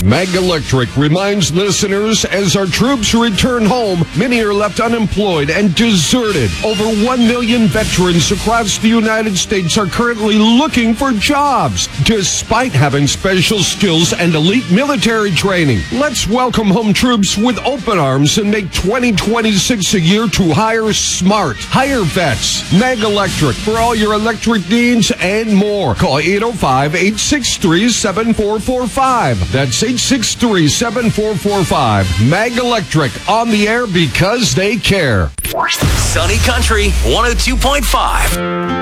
Mag Electric reminds listeners as our troops return home, many are left unemployed and deserted. Over 1 million veterans across the United States are currently looking for jobs, despite having special skills and elite military training. Let's welcome home troops with open arms and make 2026 a year to hire smart. Hire vets. Mag Electric for all your electric needs and more. Call 805-863-7445. That's 863-7445. Mag Electric, on the air because they care. Sunny Country 102.5.